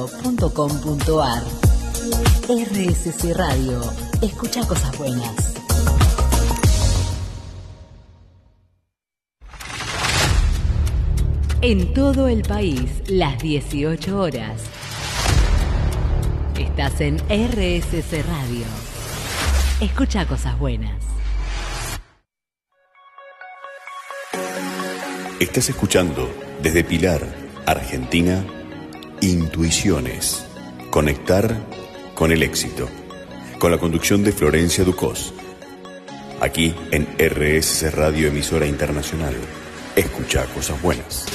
rscradio.com.ar. RSC Radio. Escucha cosas buenas. En todo el país, las 18 horas. Estás en RSC Radio. Escucha cosas buenas. Estás escuchando desde Pilar, Argentina, Intuiciones. Conectar con el éxito. Con la conducción de Florencia Ducós. Aquí en RSC Radio, emisora internacional. Escucha cosas buenas.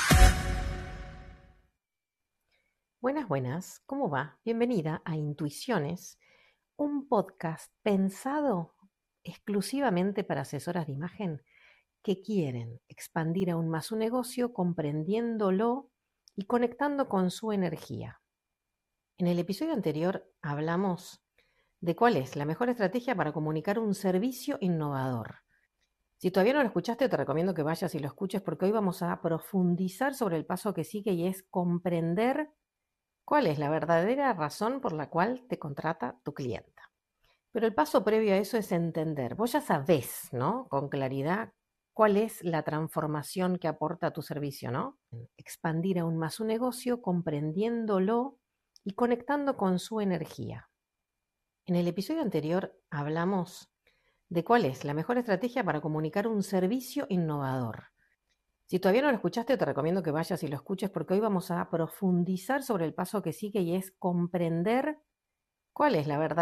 Buenas, ¿cómo va? Bienvenida a Intuiciones, un podcast pensado exclusivamente para asesoras de imagen que quieren expandir aún más su negocio comprendiéndolo y conectando con su energía. En el episodio anterior hablamos de cuál es la mejor estrategia para comunicar un servicio innovador. Si todavía no lo escuchaste, te recomiendo que vayas y lo escuches porque hoy vamos a profundizar sobre el paso que sigue y es comprender cuál es la verdadera razón por la cual te contrata tu clienta. Pero el paso previo a eso es entender. Vos ya sabés, ¿no? Con claridad cuál es la transformación que aporta tu servicio, ¿no? Expandir aún más su negocio comprendiéndolo y conectando con su energía. En el episodio anterior hablamos de cuál es la mejor estrategia para comunicar un servicio innovador. Si todavía no lo escuchaste, te recomiendo que vayas y lo escuches porque hoy vamos a profundizar sobre el paso que sigue y es comprender cuál es la verdad